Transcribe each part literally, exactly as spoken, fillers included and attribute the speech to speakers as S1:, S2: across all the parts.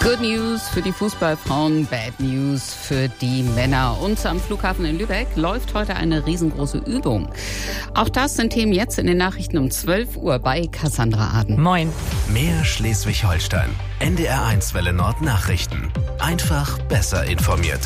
S1: Good News für die Fußballfrauen, Bad News für die Männer. Und am Flughafen in Lübeck läuft heute eine riesengroße Übung. Auch das sind Themen jetzt in den Nachrichten um zwölf Uhr bei Cassandra Aden.
S2: Moin.
S3: Mehr Schleswig-Holstein. N D R eins Welle Nord Nachrichten. Einfach besser informiert.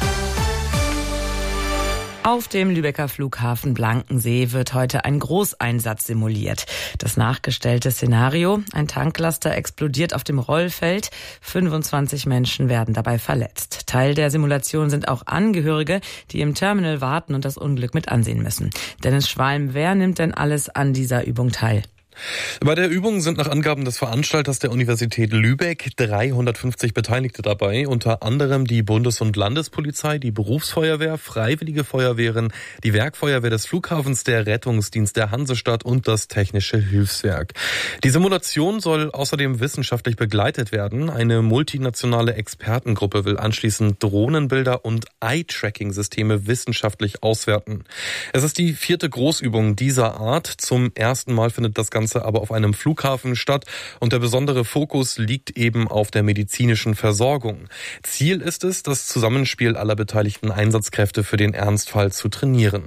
S2: Auf dem Lübecker Flughafen Blankensee wird heute ein Großeinsatz simuliert. Das nachgestellte Szenario: ein Tanklaster explodiert auf dem Rollfeld. fünfundzwanzig Menschen werden dabei verletzt. Teil der Simulation sind auch Angehörige, die im Terminal warten und das Unglück mit ansehen müssen. Dennis Schwalm, wer nimmt denn alles an dieser Übung teil?
S4: Bei der Übung sind nach Angaben des Veranstalters der Universität Lübeck dreihundertfünfzig Beteiligte dabei, unter anderem die Bundes- und Landespolizei, die Berufsfeuerwehr, Freiwillige Feuerwehren, die Werkfeuerwehr des Flughafens, der Rettungsdienst der Hansestadt und das Technische Hilfswerk. Die Simulation soll außerdem wissenschaftlich begleitet werden. Eine multinationale Expertengruppe will anschließend Drohnenbilder und Eye-Tracking-Systeme wissenschaftlich auswerten. Es ist die vierte Großübung dieser Art. Zum ersten Mal findet das Ganze aber auf einem Flughafen statt und der besondere Fokus liegt eben auf der medizinischen Versorgung. Ziel ist es, das Zusammenspiel aller beteiligten Einsatzkräfte für den Ernstfall zu trainieren.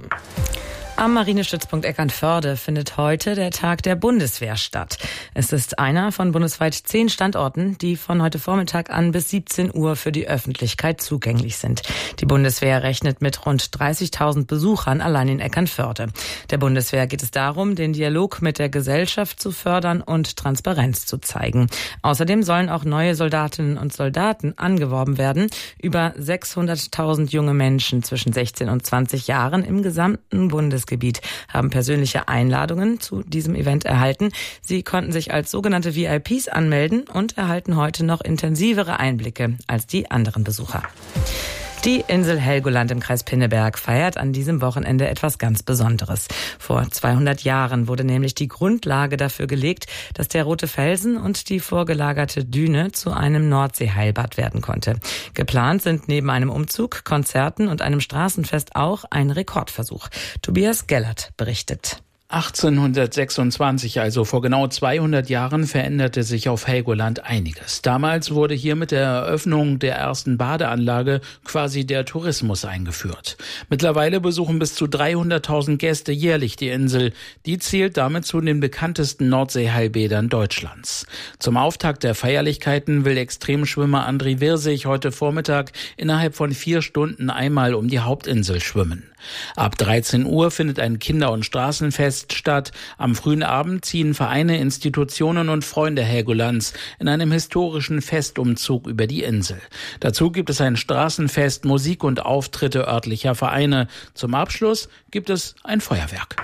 S2: Am Marinestützpunkt Eckernförde findet heute der Tag der Bundeswehr statt. Es ist einer von bundesweit zehn Standorten, die von heute Vormittag an bis siebzehn Uhr für die Öffentlichkeit zugänglich sind. Die Bundeswehr rechnet mit rund dreißigtausend Besuchern allein in Eckernförde. Der Bundeswehr geht es darum, den Dialog mit der Gesellschaft zu fördern und Transparenz zu zeigen. Außerdem sollen auch neue Soldatinnen und Soldaten angeworben werden. Über sechshunderttausend junge Menschen zwischen sechzehn und zwanzig Jahren im gesamten Bundesgebiet haben persönliche Einladungen zu diesem Event erhalten. Sie konnten sich als sogenannte V I Ps anmelden und erhalten heute noch intensivere Einblicke als die anderen Besucher. Die Insel Helgoland im Kreis Pinneberg feiert an diesem Wochenende etwas ganz Besonderes. Vor zweihundert Jahren wurde nämlich die Grundlage dafür gelegt, dass der Rote Felsen und die vorgelagerte Düne zu einem Nordseeheilbad werden konnte. Geplant sind neben einem Umzug, Konzerten und einem Straßenfest auch ein Rekordversuch. Tobias Gellert berichtet.
S5: achtzehnhundertsechsundzwanzig, also vor genau zweihundert Jahren, veränderte sich auf Helgoland einiges. Damals wurde hier mit der Eröffnung der ersten Badeanlage quasi der Tourismus eingeführt. Mittlerweile besuchen bis zu dreihunderttausend Gäste jährlich die Insel. Die zählt damit zu den bekanntesten Nordseeheilbädern Deutschlands. Zum Auftakt der Feierlichkeiten will Extremschwimmer André Wirsig heute Vormittag innerhalb von vier Stunden einmal um die Hauptinsel schwimmen. Ab dreizehn Uhr findet ein Kinder- und Straßenfest statt. Am frühen Abend ziehen Vereine, Institutionen und Freunde Helgolands in einem historischen Festumzug über die Insel. Dazu gibt es ein Straßenfest, Musik und Auftritte örtlicher Vereine. Zum Abschluss gibt es ein Feuerwerk.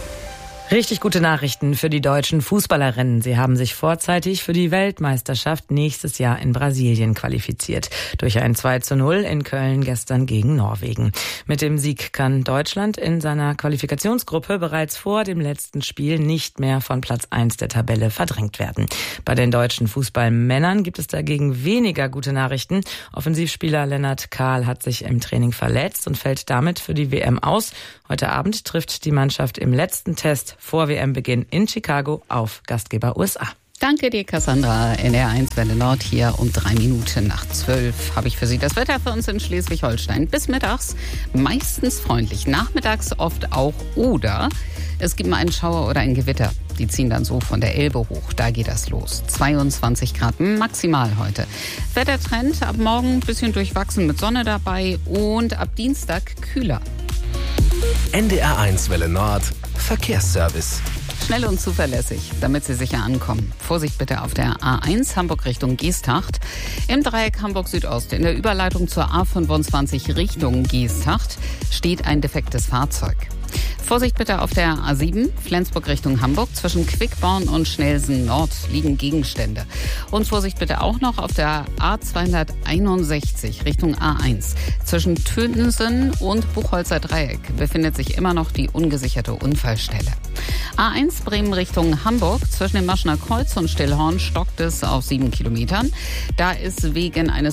S2: Richtig gute Nachrichten für die deutschen Fußballerinnen. Sie haben sich vorzeitig für die Weltmeisterschaft nächstes Jahr in Brasilien qualifiziert. Durch ein zwei zu null in Köln gestern gegen Norwegen. Mit dem Sieg kann Deutschland in seiner Qualifikationsgruppe bereits vor dem letzten Spiel nicht mehr von Platz eins der Tabelle verdrängt werden. Bei den deutschen Fußballmännern gibt es dagegen weniger gute Nachrichten. Offensivspieler Lennart Kahl hat sich im Training verletzt und fällt damit für die W M aus. Heute Abend trifft die Mannschaft im letzten Test vor W M-Beginn in Chicago auf Gastgeber U S A.
S1: Danke dir, Cassandra. N D R eins Welle Nord hier um drei Minuten nach zwölf habe ich für Sie das Wetter für uns in Schleswig-Holstein. Bis mittags meistens freundlich, nachmittags oft auch oder es gibt mal einen Schauer oder ein Gewitter. Die ziehen dann so von der Elbe hoch. Da geht das los. zweiundzwanzig Grad maximal heute. Wettertrend ab morgen ein bisschen durchwachsen mit Sonne dabei und ab Dienstag kühler.
S3: N D R eins Welle Nord Verkehrsservice.
S1: Schnell und zuverlässig, damit Sie sicher ankommen. Vorsicht bitte auf der A eins Hamburg Richtung Geesthacht. Im Dreieck Hamburg Südost in der Überleitung zur A fünfundzwanzig Richtung Geesthacht steht ein defektes Fahrzeug. Vorsicht bitte auf der A sieben, Flensburg Richtung Hamburg. Zwischen Quickborn und Schnelsen Nord liegen Gegenstände. Und Vorsicht bitte auch noch auf der A zweihunderteinundsechzig Richtung A eins. Zwischen Tönsen und Buchholzer Dreieck befindet sich immer noch die ungesicherte Unfallstelle. A eins Bremen Richtung Hamburg. Zwischen dem Maschener Kreuz und Stillhorn stockt es auf sieben Kilometern. Da ist wegen eines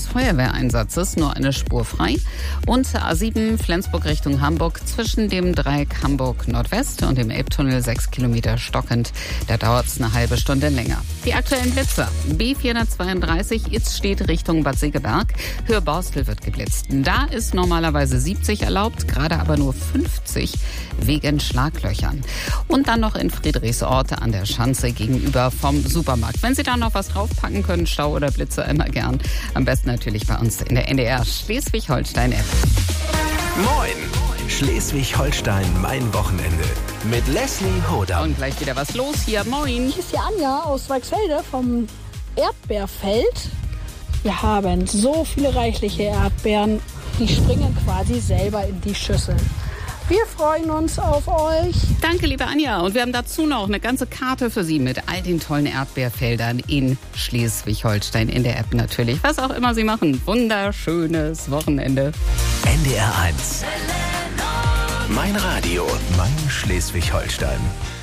S1: Feuerwehreinsatzes nur eine Spur frei. Und A sieben Flensburg Richtung Hamburg zwischen dem Dreieck Hamburg Hamburg Nordwest und im Elbtunnel sechs Kilometer stockend. Da dauert es eine halbe Stunde länger. Die aktuellen Blitzer. B vierhundertzweiunddreißig, Itz steht Richtung Bad Segeberg. Höhe-Borstel wird geblitzt. Da ist normalerweise siebzig erlaubt, gerade aber nur fünfzig wegen Schlaglöchern. Und dann noch in Friedrichsorte an der Schanze gegenüber vom Supermarkt. Wenn Sie da noch was draufpacken können, Stau oder Blitzer, immer gern. Am besten natürlich bei uns in der N D R Schleswig-Holstein-App.
S3: Moin! Schleswig-Holstein, mein Wochenende. Mit Leslie Hoda.
S1: Und gleich wieder was los hier. Moin!
S6: Hier ist die Anja aus Weichsfelde vom Erdbeerfeld. Wir haben so viele reichliche Erdbeeren, die springen quasi selber in die Schüssel. Wir freuen uns auf euch.
S1: Danke, liebe Anja. Und wir haben dazu noch eine ganze Karte für Sie mit all den tollen Erdbeerfeldern in Schleswig-Holstein in der App natürlich. Was auch immer Sie machen. Wunderschönes Wochenende.
S3: N D R eins. Mein Radio, mein Schleswig-Holstein.